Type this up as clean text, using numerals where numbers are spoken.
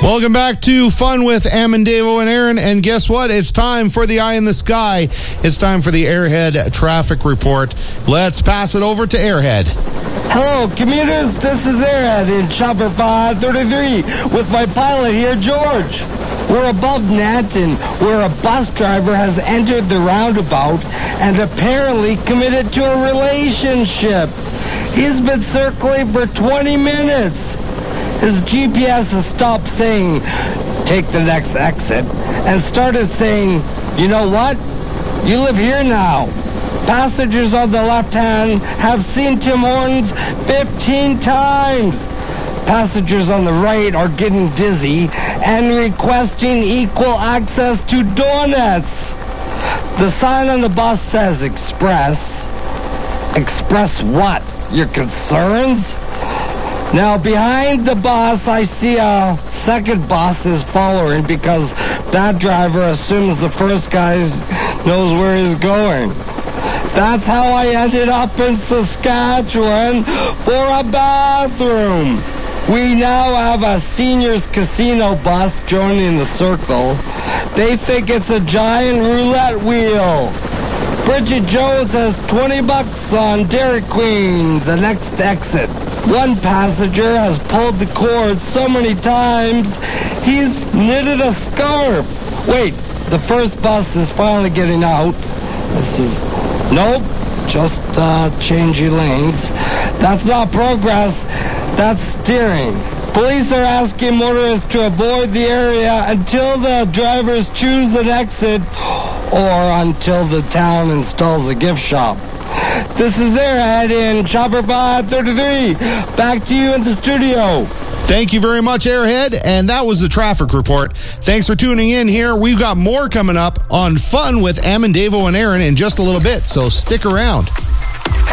Welcome back to Fun with Amandavo and Aaron. And guess what? It's time for the Eye in the Sky. It's time for the Airhead Traffic Report. Let's pass it over to Airhead. Hello, commuters. This is Airhead in Chopper 533 with my pilot here, George. We're above Nanton, where a bus driver has entered the roundabout and apparently committed to a relationship. He's been circling for 20 minutes. His GPS has stopped saying, take the next exit, and started saying, you know what? You live here now. Passengers on the left hand have seen Tim Hortons 15 times. Passengers on the right are getting dizzy and requesting equal access to donuts. The sign on the bus says express. Express what? Your concerns? Now, behind the bus, I see a second bus is following because that driver assumes the first guy knows where he's going. That's how I ended up in Saskatchewan for a bathroom. We now have a seniors casino bus joining the circle. They think it's a giant roulette wheel. Bridget Jones has $20 on Dairy Queen, the next exit. One passenger has pulled the cord so many times, he's knitted a scarf. Wait, the first bus is finally getting out. Nope, just changing lanes. That's not progress, that's steering. Police are asking motorists to avoid the area until the drivers choose an exit or until the town installs a gift shop. This is Airhead in Chopper 533. Back to you in the studio. Thank you very much, Airhead. And that was the traffic report. Thanks for tuning in here. We've got more coming up on Fun with Amandavo and Aaron in just a little bit, so stick around.